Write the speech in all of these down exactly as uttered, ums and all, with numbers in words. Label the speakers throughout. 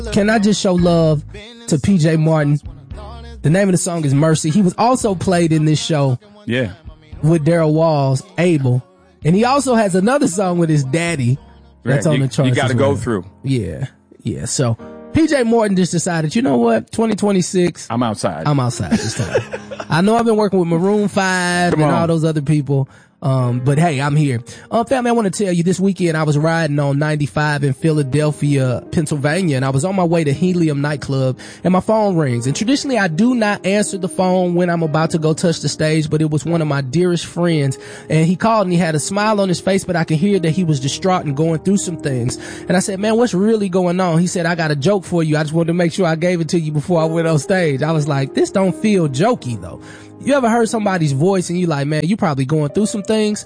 Speaker 1: Can I just show love to P J Martin? The name of the song is Mercy. He was also played in this show.
Speaker 2: Yeah.
Speaker 1: With Daryl Walls, Abel. And he also has another song with his daddy that's
Speaker 2: right.
Speaker 1: on
Speaker 2: you,
Speaker 1: the charts.
Speaker 2: You got to
Speaker 1: well.
Speaker 2: go through.
Speaker 1: Yeah. Yeah. So P J Morton just decided, you know what? twenty twenty-six.
Speaker 2: I'm outside.
Speaker 1: I'm outside this time. I know I've been working with Maroon five
Speaker 2: Come
Speaker 1: and
Speaker 2: on.
Speaker 1: all those other people. Um, but hey, I'm here. Um, family, I want to tell you this weekend I was riding on ninety-five in Philadelphia, Pennsylvania, and I was on my way to Helium nightclub and my phone rings. And traditionally I do not answer the phone when I'm about to go touch the stage, but it was one of my dearest friends, and he called and he had a smile on his face, but I could hear that he was distraught and going through some things. And I said, man, what's really going on? He said, I got a joke for you. I just wanted to make sure I gave it to you before I went on stage. I was like, this don't feel jokey though. You ever heard somebody's voice and you like, man, you probably going through some things?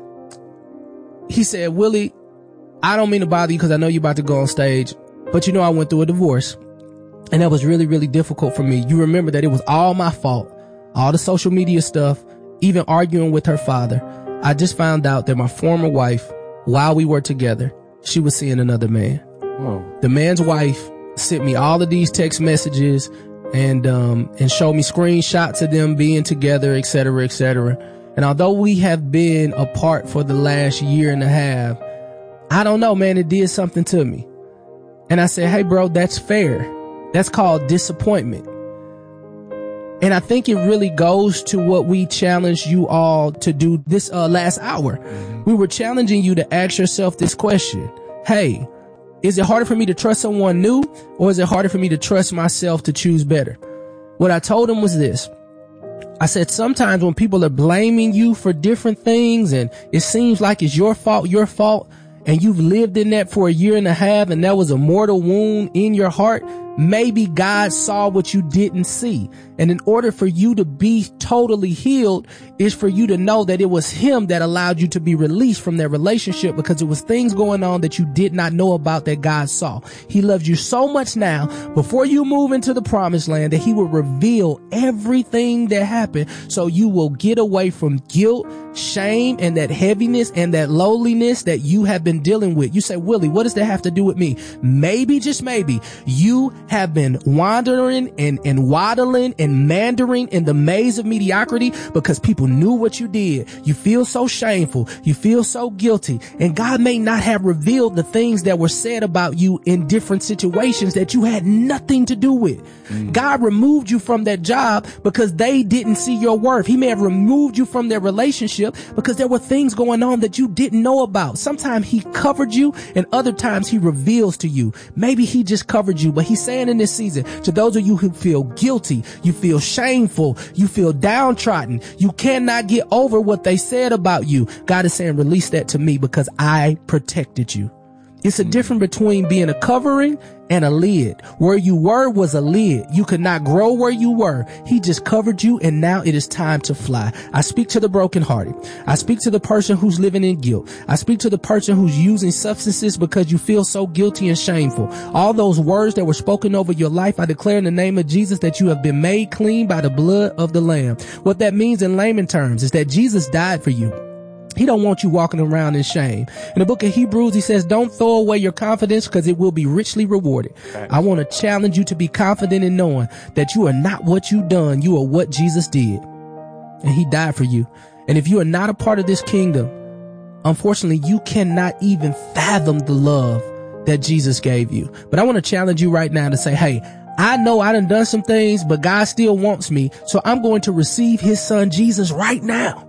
Speaker 1: He said, Willie, I don't mean to bother you because I know you're about to go on stage, but you know I went through a divorce and that was really, really difficult for me. You remember that it was all my fault, all the social media stuff, even arguing with her father. I just found out that my former wife, while we were together, she was seeing another man.
Speaker 2: Whoa.
Speaker 1: The man's wife sent me all of these text messages and um and showed me screenshots of them being together, et cetera, et cetera. And although we have been apart for the last year and a half, I don't know, man, it did something to me. And I said, hey, bro, that's fair. That's called disappointment. And I think it really goes to what we challenged you all to do this uh, last hour. Mm-hmm. We were challenging you to ask yourself this question. Hey, is it harder for me to trust someone new, or is it harder for me to trust myself to choose better? What I told him was this. I said, sometimes when people are blaming you for different things and it seems like it's your fault, your fault, and you've lived in that for a year and a half and that was a mortal wound in your heart, maybe God saw what you didn't see. And in order for you to be totally healed is for you to know that it was him that allowed you to be released from that relationship, because it was things going on that you did not know about that God saw. He loves you so much now before you move into the promised land that he will reveal everything that happened so you will get away from guilt, shame, and that heaviness and that lowliness that you have been dealing with. You say, Willie, what does that have to do with me? Maybe, just maybe, you have been wandering and, and waddling and meandering in the maze of mediocrity because people knew what you did. You feel so shameful. You feel so guilty. And God may not have revealed the things that were said about you in different situations that you had nothing to do with. Mm. God removed you from that job because they didn't see your worth. He may have removed you from their relationship because there were things going on that you didn't know about. Sometimes he covered you and other times he reveals to you. Maybe he just covered you, but he's saying in this season, to those of you who feel guilty, you feel shameful, you feel downtrodden, you cannot get over what they said about you. God is saying, release that to me because I protected you. It's a difference between being a covering and a lid. Where you were was a lid. You could not grow where you were. He just covered you, and now it is time to fly. I speak to the brokenhearted. I speak to the person who's living in guilt. I speak to the person who's using substances because you feel so guilty and shameful. All those words that were spoken over your life, I declare in the name of Jesus that you have been made clean by the blood of the Lamb. What that means in layman terms is that Jesus died for you. He don't want you walking around in shame. In the book of Hebrews, he says, don't throw away your confidence because it will be richly rewarded. Right. I want to challenge you to be confident in knowing that you are not what you done. You are what Jesus did. And he died for you. And if you are not a part of this kingdom, unfortunately, you cannot even fathom the love that Jesus gave you. But I want to challenge you right now to say, hey, I know I done done some things, but God still wants me. So I'm going to receive his son, Jesus, right now.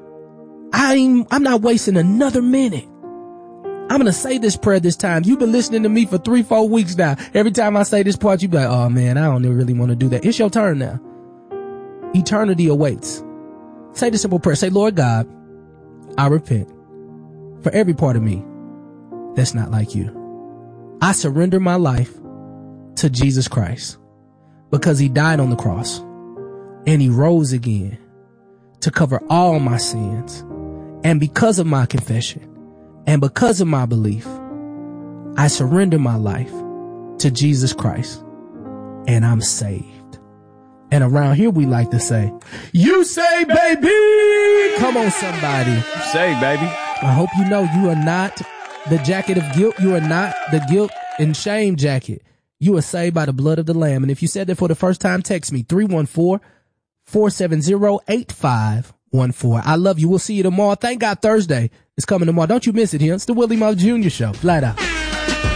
Speaker 1: I'm, I'm not wasting another minute. I'm going to say this prayer this time. You've been listening to me for three, four weeks now. Every time I say this part, you be like, oh man, I don't really want to do that. It's your turn now. Eternity awaits. Say the simple prayer. Say, Lord God, I repent for every part of me that's not like you. I surrender my life to Jesus Christ because he died on the cross and he rose again to cover all my sins. And because of my confession and because of my belief, I surrender my life to Jesus Christ and I'm saved. And around here, we like to say, you say, baby. Come on, somebody.
Speaker 2: You say, baby.
Speaker 1: I hope you know you are not the jacket of guilt. You are not the guilt and shame jacket. You are saved by the blood of the Lamb. And if you said that for the first time, text me three one four, four seven zero, eight five one four. I love you. We'll see you tomorrow. Thank God Thursday is coming tomorrow. Don't you miss it here. It's the Willie Moore Junior Show. Flat out.